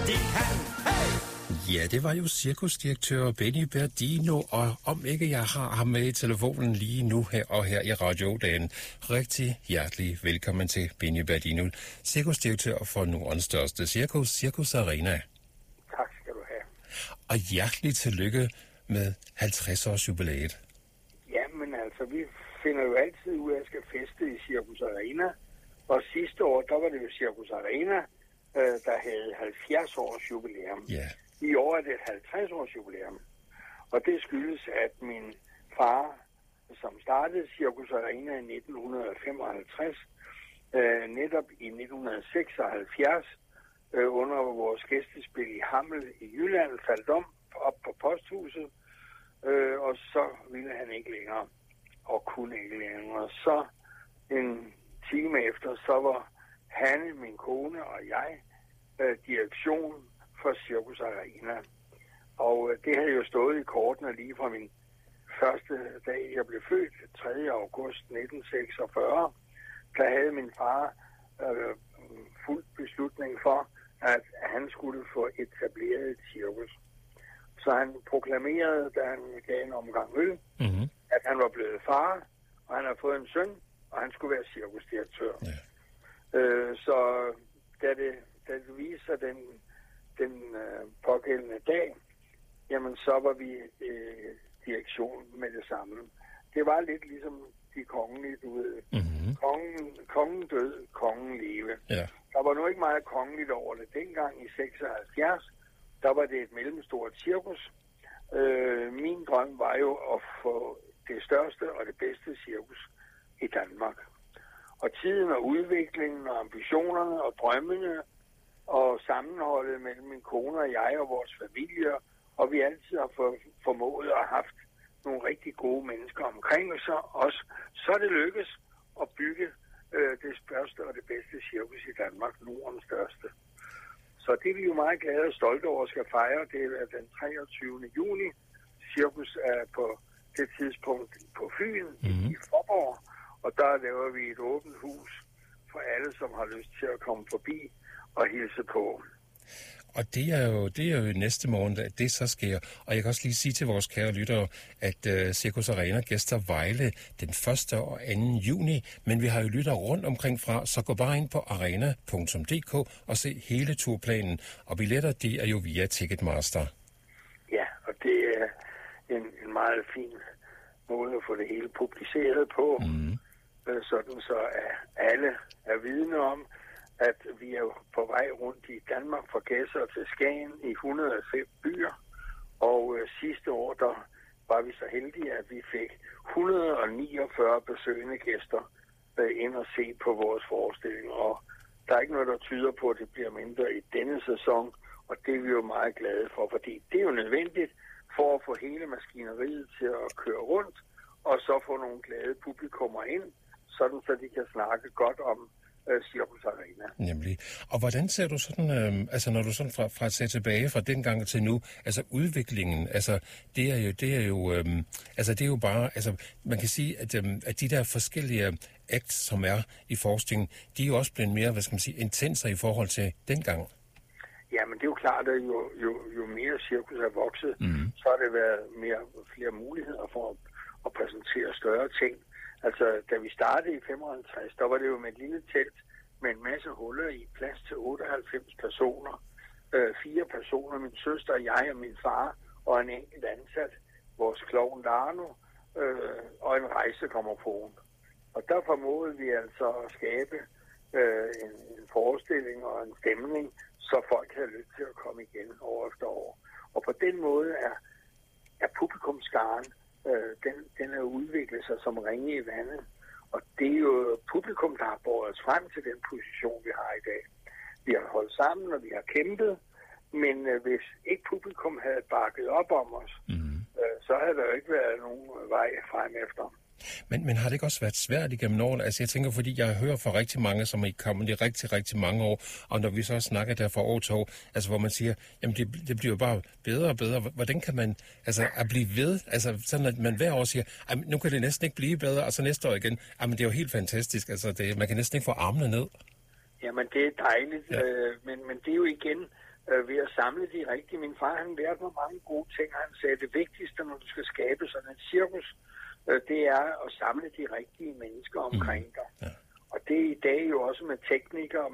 de kan. Hey! Ja, det var jo cirkusdirektør Benny Berdino, og om ikke jeg har ham med i telefonen lige nu her i radiodagen. Rigtig hjertelig velkommen til Benny Berdino, cirkusdirektør for Nordens største cirkus, Cirkus Arena. Tak skal du have. Og hjertelig tillykke med 50-års jubilæet. Jamen altså, vi finder jo altid ud af at skal feste i Cirkus Arena. Og sidste år, der var det jo Cirkus Arena, der havde 70 års jubilæum. Ja. I år er det 50 års jubilæum. Og det skyldes, at min far, som startede Cirkus Arena i 1955, netop i 1976, under vores gæstespil i Hammel i Jylland, faldt op på posthuset, og så ville han ikke længere, og kunne ikke længere. Så en time efter, så var Hanne, min kone og jeg, direktion for Cirkus Arena. Og det havde jo stået i kortene lige fra min første dag, jeg blev født, 3. august 1946. Der havde min far fuld beslutning for, at han skulle få etableret et cirkus. Så han proklamerede, da han gav en omgang øl, at han var blevet far, og han har fået en søn, og han skulle være cirkusdirektør. Ja. Så da det viste sig den pågældende dag, jamen så var vi direktion med det samme. Det var lidt ligesom de kongelige, du ved. Kongen død, kongen leve. Ja. Der var nu ikke meget kongeligt over det. Dengang i 76, der var det et mellemstort cirkus. Min drøm var jo at få det største og det bedste cirkus i Danmark. Og tiden og udviklingen og ambitionerne og drømmene og sammenholdet mellem min kone og jeg og vores familier, og vi altid har formået at have haft nogle rigtig gode mennesker omkring os også, så er det lykkes at bygge det største og det bedste cirkus i Danmark, Nordens største. Så det er vi jo meget glade og stolte over at skal fejre. Det er den 23. juni. Cirkus er på det tidspunkt på Fyn i Fåborg, og der laver vi et åbent hus for alle, som har lyst til at komme forbi og hilse på. Og det er jo næste morgen, at det så sker. Og jeg kan også lige sige til vores kære lyttere, at Cirkus Arena gæster Vejle den 1. og 2. juni. Men vi har jo lyttere rundt omkring fra, så gå bare ind på arena.dk og se hele turplanen. Og billetter, det er jo via Ticketmaster. Ja, og det er en meget fin måde at få det hele publiceret på. Sådan så alle er vidne om, at vi er på vej rundt i Danmark fra Gedser til Skagen i 105 byer. Og sidste år, der var vi så heldige, at vi fik 149 besøgende gæster ind og se på vores forestilling. Og der er ikke noget, der tyder på, at det bliver mindre i denne sæson. Og det er vi jo meget glade for, fordi det er jo nødvendigt for at få hele maskineriet til at køre rundt, og så få nogle glade publikummer ind, sådan så de kan snakke godt om Cirkus Arena. Nemlig. Og hvordan ser du sådan, når du sådan fra at se tilbage fra dengang til nu, altså udviklingen, altså det er jo bare, altså man kan sige, at de der forskellige acts, som er i forskningen, de er jo også blevet mere, intenser i forhold til dengang. Ja, men det er jo klart, at jo mere cirkus er vokset, så har det været flere muligheder for at præsentere større ting. Altså, da vi startede i 55, der var det jo med et lille telt med en masse huller i, plads til 98 personer. 4 personer, min søster, jeg og min far, og en enkelt ansat, vores klovn Darno, og en rejsegrammofon. Og der formåede vi altså at skabe en forestilling og en stemning, så folk havde lyst til at komme igen år efter år. Og på den måde er publikumsskaren, den er udviklet sig som ringe i vandet. Og det er jo publikum, der har båret os frem til den position, vi har i dag. Vi har holdt sammen, og vi har kæmpet, men hvis ikke publikum havde bakket op om os, så havde der jo ikke været nogen vej frem efter. Men har det ikke også været svært igennem årene? Altså jeg tænker, fordi jeg hører fra rigtig mange, som er kommet i rigtig, rigtig mange år, og når vi så snakker der fra år til år, altså hvor man siger, jamen det bliver jo bare bedre og bedre. Hvordan kan man altså at blive ved? Altså sådan at man hver år siger, nu kan det næsten ikke blive bedre, og så næste år igen, men det er jo helt fantastisk. Altså man kan næsten ikke få armene ned. Jamen det er dejligt, ja. Men det er jo igen ved at samle de rigtige. Min far, han lærte mig mange gode ting. Han sagde, det vigtigste, når du skal skabe sådan en cirkus, det er at samle de rigtige mennesker omkring dig. Ja. Og det er i dag jo også med teknikere,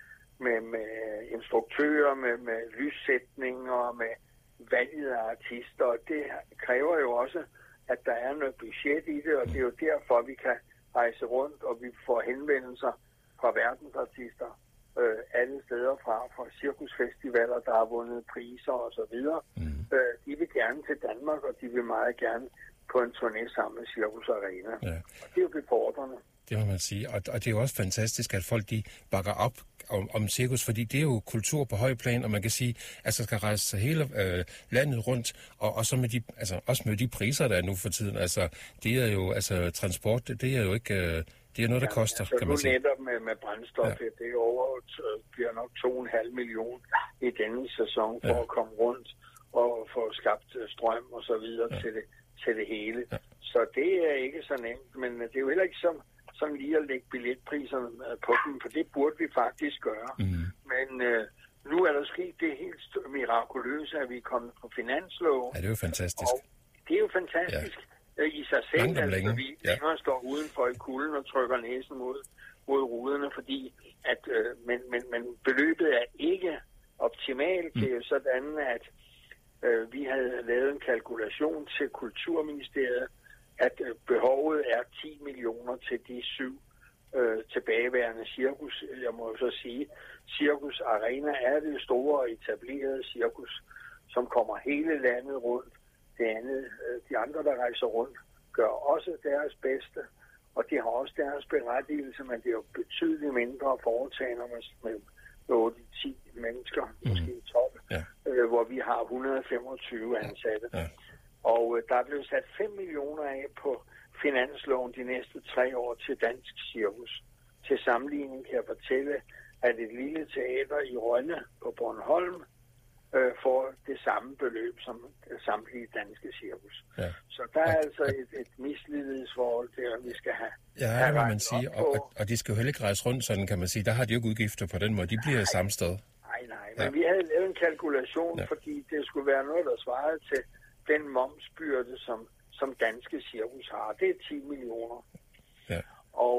med instruktører, med lyssætninger, med valget af artister. Og det kræver jo også, at der er noget budget i det, og det er jo derfor, vi kan rejse rundt, og vi får henvendelser fra verdensartister alle steder fra cirkusfestivaler, der har vundet priser og så videre. De vil gerne til Danmark, og de vil meget gerne på en turné sammen med Cirkus Arena. Ja. Og det er jo befordrende. Det må man sige. Og det er jo også fantastisk, at folk de bakker op om cirkus, fordi det er jo kultur på høj plan, og man kan sige, at der skal rejse hele landet rundt, og så med de, altså også med de priser, der er nu for tiden. Altså, det er jo, altså transport, det er jo ikke, det er noget, der koster, kan man sige. Netop med brændstof, det er over, bliver nok 2,5 millioner i denne sæson for at komme rundt og få skabt strøm og så videre til det hele. Ja. Så det er ikke så nemt, men det er jo heller ikke som lige at lægge billetpriserne på dem, for det burde vi faktisk gøre. Men nu er der sket det helt mirakuløse, at vi er kommet på finanslov. Ja, det er jo fantastisk. Og det er jo fantastisk i sig selv, at vi længere står udenfor i kulden og trykker næsen mod ruderne, fordi at men beløbet er ikke optimalt. Det er jo sådan, at vi havde lavet en kalkulation til Kulturministeriet, at behovet er 10 millioner til de 7 tilbageværende cirkus. Jeg må jo så sige, Cirkus Arena er det store etablerede cirkus, som kommer hele landet rundt. Det andet, de andre, der rejser rundt, gør også deres bedste, og de har også deres berettigelse, men det er jo betydeligt mindre foretagender med 8-10 mennesker, måske 12, hvor vi har 125 ansatte. Ja. Og der er blevet sat 5 millioner af på finansloven de næste 3 år til dansk cirkus. Til sammenligning kan jeg fortælle, at et lille teater i Rønne på Bornholm får det samme beløb som samtlige danske cirkus. Ja. Så der er altså et mislighedsforhold der, vi skal have. Ja, det må man sige. Og de skal jo heller ikke rejse rundt, sådan kan man sige. Der har de jo ikke udgifter på den måde. De bliver samme sted. Nej. Men vi havde lavet en kalkulation, fordi det skulle være noget, der svarede til den momsbyrde, som danske cirkus har. Det er 10 millioner. Ja. Og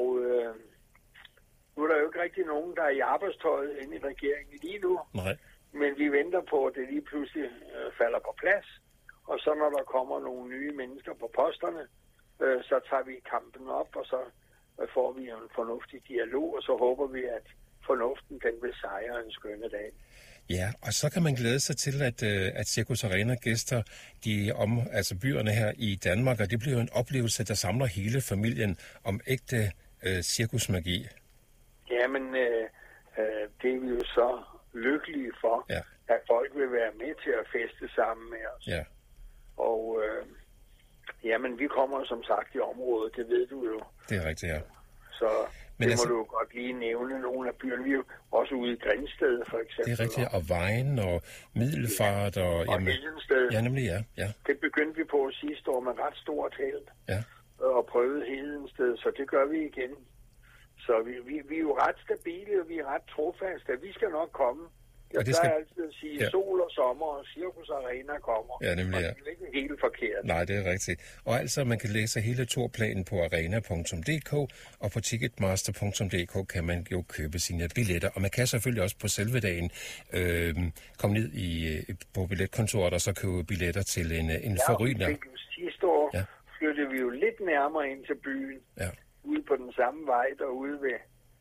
nu er der jo ikke rigtig nogen, der er i arbejdstøjet inde i regeringen lige nu. Nej. Men vi venter på, at det lige pludselig falder på plads. Og så når der kommer nogle nye mennesker på posterne, så tager vi kampen op, og så får vi en fornuftig dialog, og så håber vi, at fornuften den vil sejre en skønne dag. Ja, og så kan man glæde sig til, at Cirkus Arena gæster altså byerne her i Danmark, og det bliver jo en oplevelse, der samler hele familien om ægte cirkusmagi. Jamen, det er vi jo så lykkelige for, at folk vil være med til at feste sammen med os. Ja. Og jamen, vi kommer som sagt i området, det ved du jo. Det er rigtigt, ja. Så men det må du godt lige nævne nogle af byerne. Vi er jo også ude i Grindsted, for eksempel. Det er rigtigt, og Vejen og Middelfart og Hedensted. Ja, nemlig, ja. Det begyndte vi på sidste år med ret stort held. Ja. Og prøvede Hedensted, så det gør vi igen. Så vi er jo ret stabile, og vi er ret trofaste. Vi skal nok komme. Jeg plejer altid at sige, sol og sommer og Cirkus Arena kommer. Ja, nemlig, og det er ikke helt forkert. Nej, det er rigtigt. Og altså, man kan læse hele turplanen på arena.dk, og på ticketmaster.dk kan man jo købe sine billetter. Og man kan selvfølgelig også på selve dagen komme ned på billetkontoret og så købe billetter til en forrygende. Sidste år flyttede vi jo lidt nærmere ind til byen. Ja. Ude på den samme vej derude ved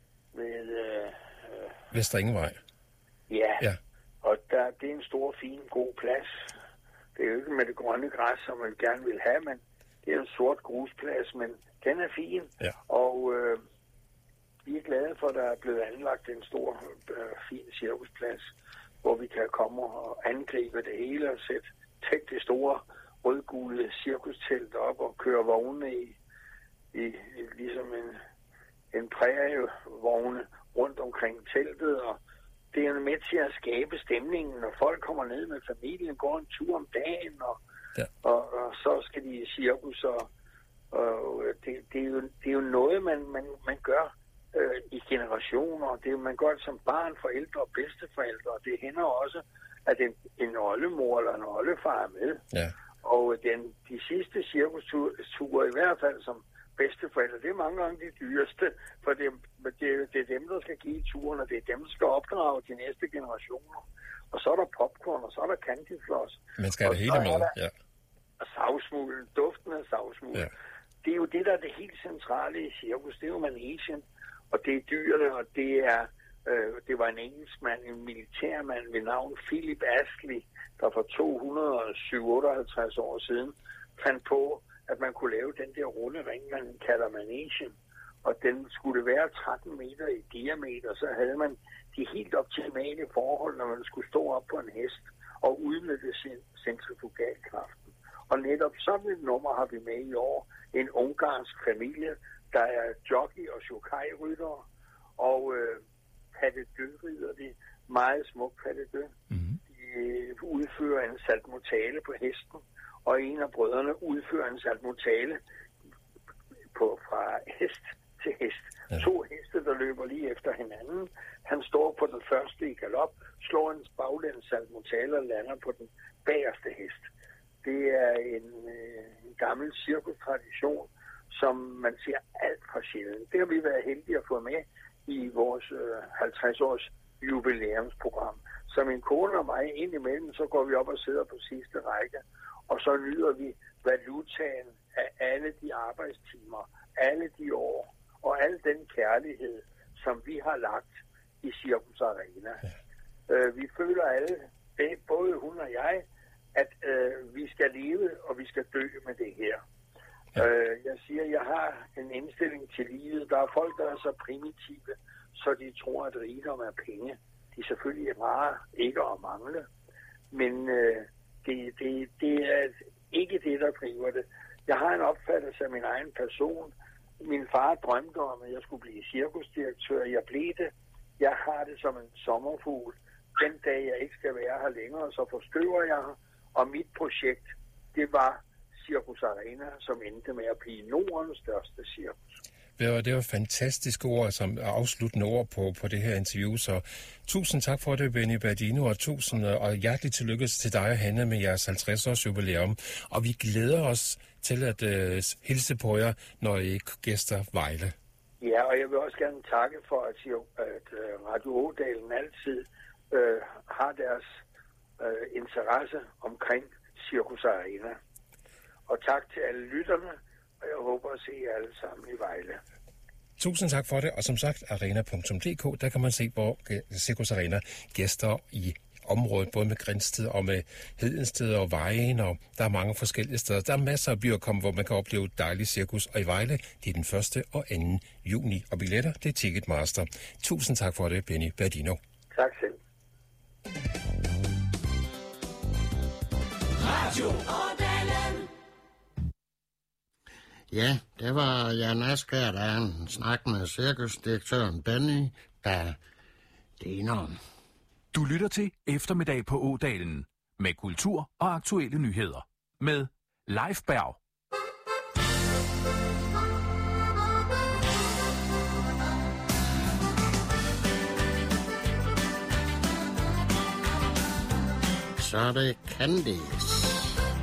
Vester Ingevej. Ja. Og det er en stor, fin, god plads. Det er jo ikke med det grønne græs, som man gerne vil have, men det er en sort grusplads, men den er fin. Ja. Og vi er glade for, at der er blevet anlagt en stor, fin cirkusplads, hvor vi kan komme og angribe det hele og tække det store rødgule cirkustelt op og køre vogne i ligesom en prærievogne rundt omkring teltet, og det er med til at skabe stemningen, når folk kommer ned med familien, går en tur om dagen, og så skal de i cirkus, og det er jo noget, man gør i generationer. Man gør det som barn, forældre og bedsteforældre, og det hænder også, at en oldemor eller en oldefar er med. Ja. Og de sidste cirkusture, i hvert fald som bedsteforældre, det er mange gange de dyreste, for det er dem, der skal give turen, og det er dem, der skal opdrage de næste generationer. Og så er der popcorn, og så er der candyfloss. Man skal have det hele med, ja. Og savsmuld, duften af savsmuld. Ja. Det er jo det, der er det helt centrale i cirkus. Det er jo managen, og det er dyrene, og det var en engelskmand, en militærmand ved navn Philip Astley, der for 258 år siden fandt på, at man kunne lave den der runde ring, man kalder managen. Og den skulle være 13 meter i diameter, så havde man de helt optimale forhold, når man skulle stå op på en hest og udnytte sin centrifugalkraften. Og netop sådan et nummer har vi med i år. En ungarsk familie, der er jockey- og shokai-ryttere, og Patte Dø-rider, de meget smuk Patte Dø. Mm-hmm. De udfører en saltmortale på hesten, og en af brødrene udfører en saltmortale fra hest til hest. Ja. 2 heste, der løber lige efter hinanden. Han står på den første i galop, slår en baglæns saltmortale og lander på den bagerste hest. Det er en gammel cirkustradition, som man ser alt for sjældent. Det har vi været heldige at få med i vores 50-års jubilæumsprogram. Så min kone og mig indimellem, så går vi op og sidder på sidste række, og så nyder vi valutaen af alle de arbejdstimer, alle de år, og al den kærlighed, som vi har lagt i Cirkus Arena. Ja. Vi føler alle, både hun og jeg, at vi skal leve, og vi skal dø med det her. Ja. Jeg siger, jeg har en indstilling til livet. Der er folk, der er så primitive, så de tror, at rigdom er penge. De er selvfølgelig rare ikke at mangle, men det er ikke det, der driver det. Jeg har en opfattelse af min egen person. Min far drømte om, at jeg skulle blive cirkusdirektør. Jeg blev det. Jeg har det som en sommerfugl. Den dag, jeg ikke skal være her længere, så forstøver jeg her. Og mit projekt, det var Cirkus Arena, som endte med at blive Nordens største cirkus. Det var fantastiske ord, som afsluttende ord på det her interview, så tusind tak for det, Benny Badino, og hjertelig tillykke til dig og Hanne med jeres 50-års jubilæum. Og vi glæder os til at hilse på jer, når I gæster Vejle. Ja, og jeg vil også gerne takke for, at Radio Ådalen altid har deres interesse omkring Cirkus Arena. Og tak til alle lytterne, og jeg håber at se jer alle sammen i Vejle. Tusind tak for det, og som sagt, arena.dk, der kan man se, hvor Cirkus Arena gæster i området, både med Grindsted og med Hedensted og Vejen, og der er mange forskellige steder. Der er masser af byer, hvor man kan opleve dejlig cirkus, og i Vejle, det er den 1. og 2. juni, og billetter, det er Ticketmaster. Tusind tak for det, Benny Badino. Tak selv. Radio Ådalen. Ja, det var Jan Asger, der er en snak med cirkusdirektøren Benny Badino. Du lytter til Eftermiddag på Ådalen med kultur og aktuelle nyheder med Leif Berg. Så er det Candice.